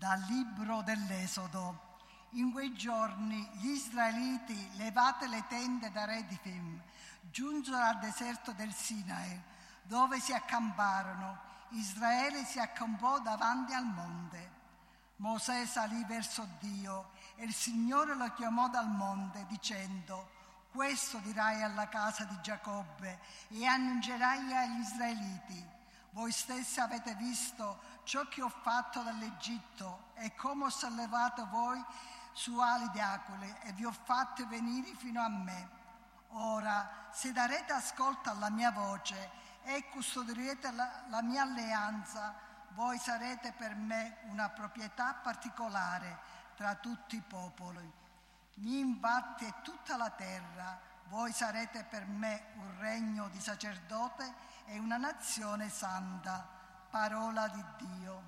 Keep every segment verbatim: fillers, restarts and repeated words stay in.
Dal libro dell'Esodo. In quei giorni gli israeliti, levate le tende da Refidim, giunsero al deserto del Sinai, dove si accamparono. Israele si accampò davanti al monte. Mosè salì verso Dio e il Signore lo chiamò dal monte dicendo: questo dirai alla casa di Giacobbe e annuncerai agli israeliti: voi stessi avete visto ciò che ho fatto dall'Egitto e come ho sollevato voi su ali di aquile e vi ho fatto venire fino a me. Ora, se darete ascolto alla mia voce e custodirete la, la mia alleanza, voi sarete per me una proprietà particolare tra tutti i popoli. Mi infatti è tutta la terra, voi sarete per me un regno di sacerdote e una nazione santa. Parola di Dio.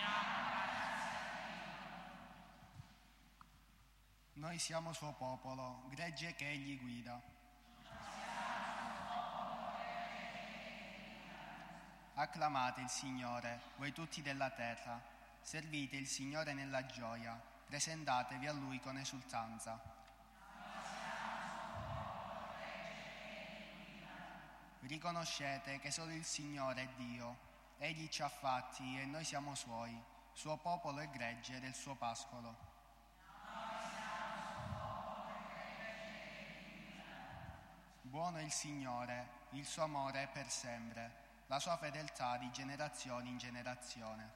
Noi siamo suo popolo, gregge che egli guida. Acclamate il Signore, voi tutti della terra, servite il Signore nella gioia, presentatevi a Lui con esultanza. Riconoscete che solo il Signore è Dio, Egli ci ha fatti e noi siamo Suoi, suo popolo e gregge del suo pascolo. Buono è il Signore, il suo amore è per sempre, la sua fedeltà di generazione in generazione.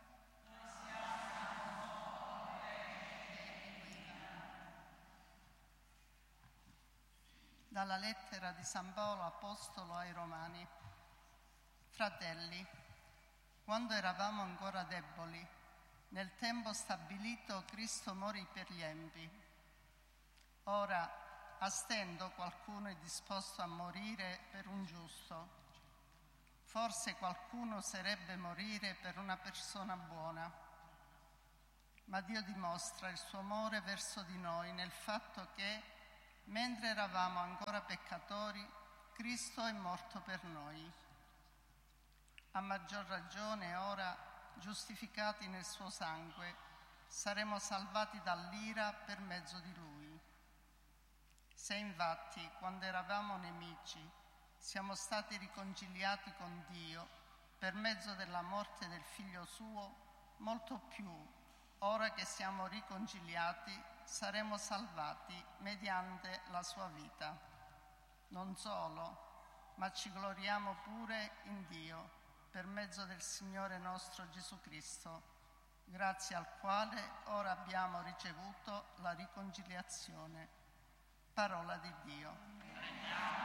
Dalla lettera di San Paolo Apostolo ai Romani. Fratelli, quando eravamo ancora deboli, nel tempo stabilito Cristo morì per gli empi. Ora, a stento qualcuno è disposto a morire per un giusto. Forse qualcuno oserebbe morire per una persona buona. Ma Dio dimostra il suo amore verso di noi nel fatto che, mentre eravamo ancora peccatori, Cristo è morto per noi. A maggior ragione ora, giustificati nel suo sangue, saremo salvati dall'ira per mezzo di Lui. Se infatti, quando eravamo nemici, siamo stati riconciliati con Dio per mezzo della morte del Figlio suo, molto più, ora che siamo riconciliati, saremo salvati mediante la sua vita. Non solo, ma ci gloriamo pure in Dio, per mezzo del Signore nostro Gesù Cristo, grazie al quale ora abbiamo ricevuto la riconciliazione. Parola di Dio.